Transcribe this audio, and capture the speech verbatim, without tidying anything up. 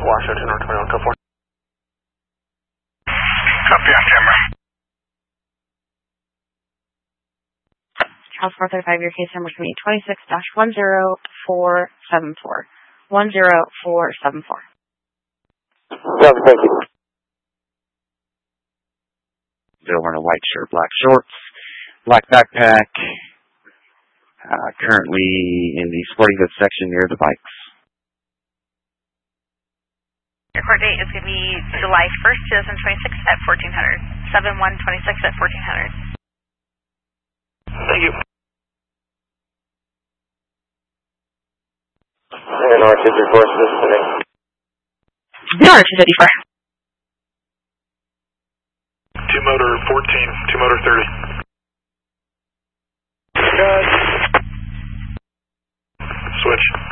Washington, North twenty-one, California. Copy on camera. House four thirty-five, your case number is going to be twenty-six dash one zero four seven four. one zero four seven four. Yeah, thank you. Bill wearing a white shirt, black shorts, black backpack, uh, currently in the sporting goods section near the bikes. Your court date is going to be July first, twenty twenty-six at fourteen hundred. seven one twenty-six at fourteen hundred. Thank you. And R two thirty-four, today. R two thirty-four. Two motor fourteen, two motor thirty. Good. Switch.